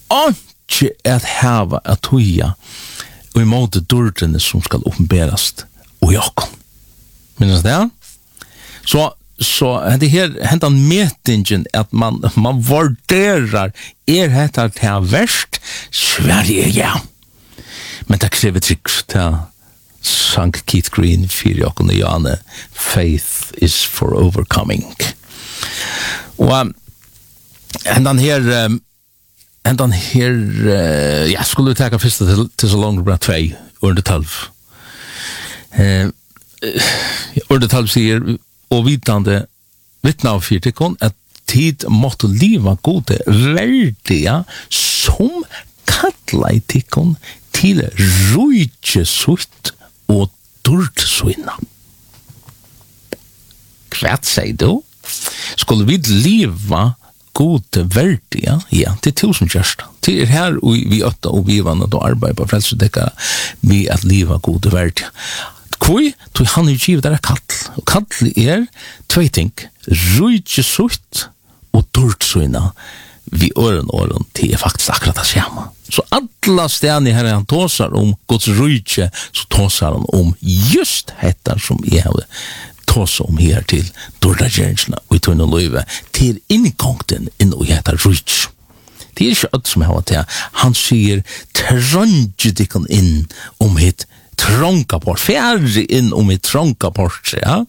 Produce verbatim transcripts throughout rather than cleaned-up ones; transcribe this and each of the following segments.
ikke at hava at huja og i måte dørtene som skal oppenberast og jakken. Minnes det? Så, så det her hentan metingen at man, man vurderar er dette til verst, Sverige, ja. Men det krever trygg til Sankt Keith Green, fyrir jakken og Jane, faith is for overcoming. Og hentan her um, hentan her uh, ja, skulle vi teka fyrsta til, til så langt bra tvei under tolv. Uh, under tolv sier og vitande vittna av fyrtikon at tid måtte liva gode verdiga som kalla i tikkon til rujtjesutt og dårtsvinna. Hva sier du? Skulle vi liva gode verdiga, ja, til tusen kjørsta. Til er her og vi øtta og vi vann og arbeid på frelsedekka vi at liva gode verdiga. Hvor? Tog han er givet der kall. Og kall er tvei ting. Rujtjesutt og dårtsvinna vi åren åren til er faktisk akkurat det samme. Så alla stedene her han tåsar om Guds rujtje, så tåsar han om just dette som jeg har tåsa om her til dårdagjeringsna og i tøyne løyve til inngångten inn og heter rujtje. Det er ikke alt som jeg har til. Han sier trøndjedikon inn om hitt trångaport, færre inn om hitt trångaport, ja.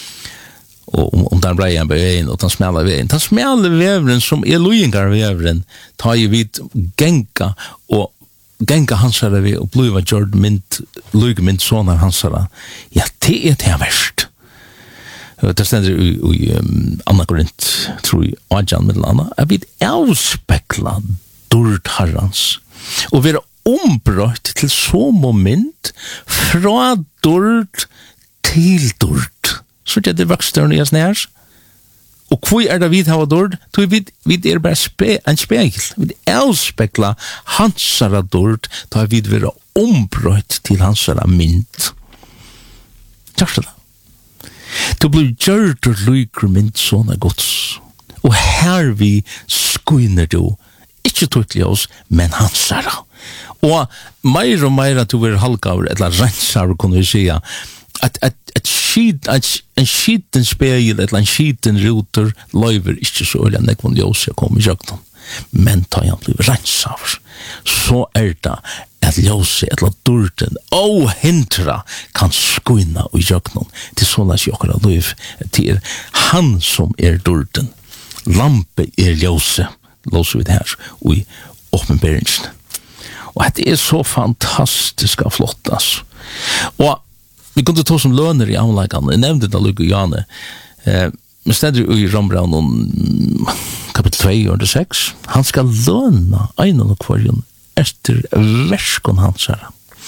Og om, om den brei en beveien, og den smalle veien. Den smalle veveren som er løyengar veveren, tar jeg vidt genka, og genka hansara vi, og bliva gjord mynd, løyge mynd sånne hansara. Ja, det er det verst. Det stender i, i um, Anna Korint, tror jeg, Adjan med Anna, er vi avspekla dård herrans, og vi er ombrøtt til så moment fra dård til dård. Så det er vokstørende i snærs. Og hvor er det vi har dård? Vi, vi er bare spe, en spegel. Vi avspekla hansara dård, da vi vil være ombrøtt til hansara mynd. Kjørste det? Du blir gjørt og lykker mynd sånne gods. Og her vi skuiner du, ikke tøytlig oss, men hansara. Og meir og meir at du vil halkaver, eller rensar, kunne vi sige, at, at, at, skit, at en skiten spegel, eller en skiten ruter, løyver ikke så øyne, nek von Jose kom i jøgnen. Men ta han blir rensar, så er det at Jose, eller durten, og hindra, kan skuina i jøgnen, til sånne jokkara løyv, til han som er durten. Lampe er Jose, låser vi det her, og i åpenberingen. Og det er så fantastisk og flott, altså. Og vi kunne ta som løner i anleggene. Jeg nevnte det Luke og Jane. Eh, men stedet i Rombraun kapittel to, år seks. Han skal løna en og kvarjon etter verskon hans her.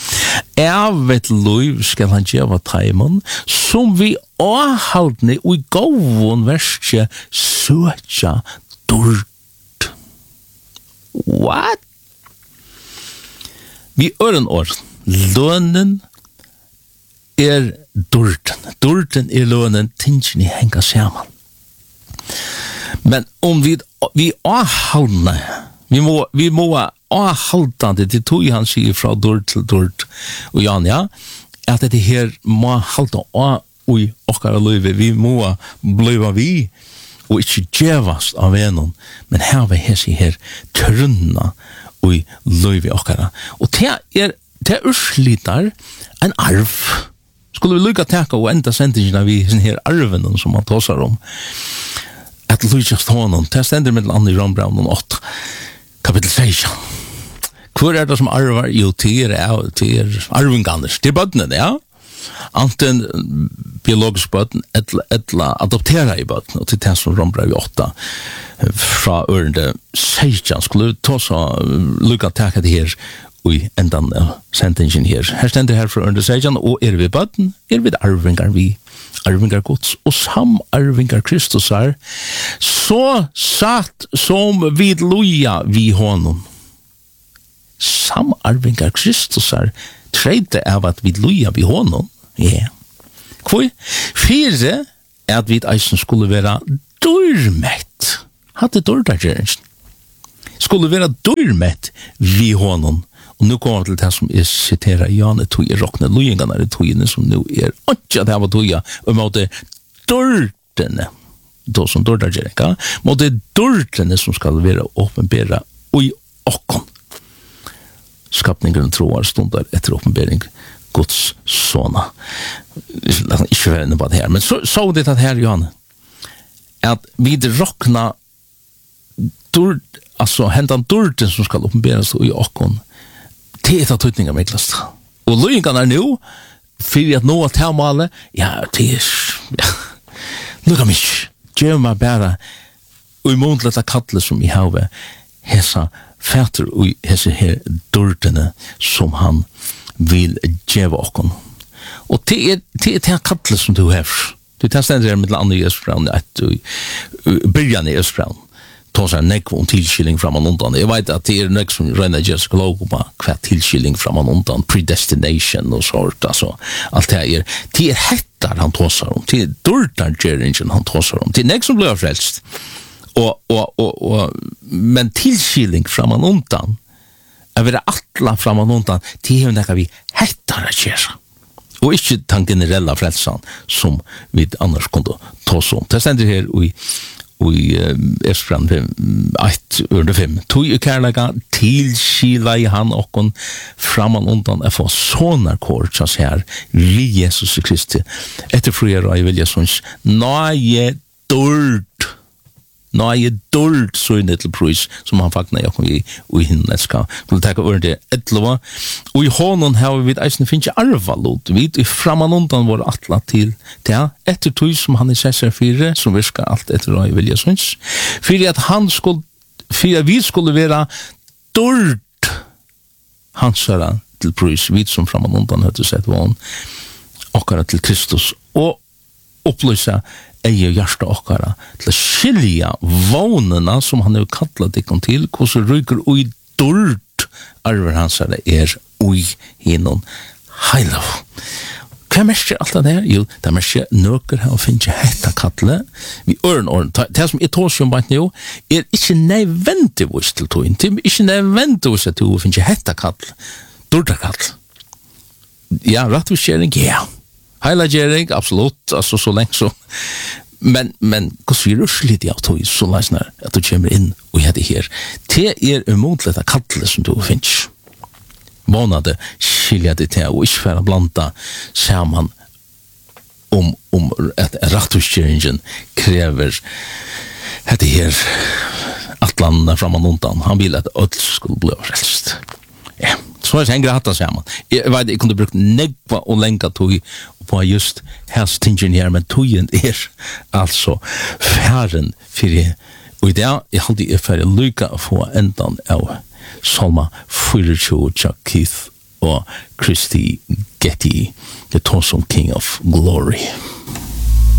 Av et liv skal han gjøre teimen, som vi avhaldne og i gåvån verske søtja dård. What? Vi øren år. Lønnen er dården. Dården er lønnen, tingene henger sammen. Men om vi, vi avhaldne, vi må, vi må avhaldne det tog han sier fra dård til dård, og Jan, ja, at det her må halda av i okkara løyve, vi må bliva vi, og ikke djevast av enn, men her vi hese her trunna og løyve okkara. Og det er, det er urslitar en arv. Skulle vi lykka teka og enda sendingen av vi her arven som man tåsar om, at lykast honom, det stender med andre i Rombraun åtte, kapittel seksten. Hvor er det som arvar? Jo, til er, til er arvinganders, til bøttene, ja. Anten biologisk bøtten, etla adoptera i bøtten, og til det som Rombraun åtte, fra ørende seksten, skulle vi tåsa lykka teka det her, og endan uh, sentingen her. Her stender her fra under seksten, og er vi bøtten, er vi arvingar vi, arvingar gods, og samarvingar Kristus er, så satt som vid loja vi honom. Samarvingar Kristus er, tredje av at vid loja vi honom, ja. Yeah. Hvor? Fire er at vi eisen skulle være dørmett. Hadde dørdagjøringen. skulle være dyrmett vi honom. Og nu kommer til det som jeg citerer Jane tog i råkne løyingene i togene som nu er ikke at jeg var toga og måtte dørtene då som dörtar jerka mot det dörtene som skal være åpenbæra og i okkon skapningen troar stundar etter åpenbæring Guds sona ikke være på det her men så, så det at her Johan at vi råkna dört altså hentan dörten som skal åpenbæras og i okkon det er tøytninga miklast og løyingan er nu fyrir at nå at her ja, det er ja, lukka mykje gjør meg bare og månedlet av kattle som i havet hesa fæter og hese her dørtene som han vil gjøre okken. Og det er det er kattle som du har. Du tar stedet her med andre i Østbraun, at du byrjan i Østbraun, tar seg nekv om tilskilling framan undan. Jeg vet at det er nekv som Reina Jessica Logo på hva tilskilling framan undan, predestination og sånt, altså, alt det er. Det er hettar han tåsar om, det er dørtar gjerringen han tåsar om, det er nekv som blir frelst. Og, og, og, og, men tilskilling framan undan, er vera atla framan undan, det er nekv vi hettar at gjerra. Og ikke den generella frelsan som vi annars kunne tås om. Det stender her i i Esfran ett under fem tog ju kärleka till skila i han och hon framan undan är för såna kort så här vi Jesus Kristi efter fröra i vilja såns nej dult nej dult så en little priest som han fakna jag kom i i himmelska vill ta över det ettlova och i honom har vi eisen finche arvalot vi framan undan vår atla till det efter tog som han är sesser fyra som viska allt efter i vilja såns för att han skulle för vi skulle vara dult hans ära till priest vi som framan undan hade sett var och till Kristus och upplysa eie hjärsta okkara til å skilja vånene som han har kallat ikon til, hvordan ryker ui dult arver hans er er ui hinnom heilov. Hva merker alt det her? Jo, det merker nøkker her og finner hetta kattle vi øren åren. Det som jeg tås jo bare nå er ikke nødvendigvis til togjen. Det er ikke nødvendigvis til å finne hetta kattle. Dulta kattle. Ja, rettvisgjering, ja. Heila gjering, absolutt, altså så lenge så. Men, men, hvordan vi russer litt av tog, så langt at du kommer inn og gjør det her. Det er umodlet av kattle som du finner. Månade skilja det til, og ikke for å blanda sammen om, om at rettvisgjeringen krever det her at landa framan undan. Han vil at alt skulle bli frelst. Ja. Så er det en grata sammen. Jeg vet, jeg kunne brukt negva og lenga tog på just hans tingen her, men togen er altså færen fyrir, og i det er alltid er færre lykka å få endan av Salma tjuefire, Chuck Keith og Christy Getty, The Awesome King of Glory.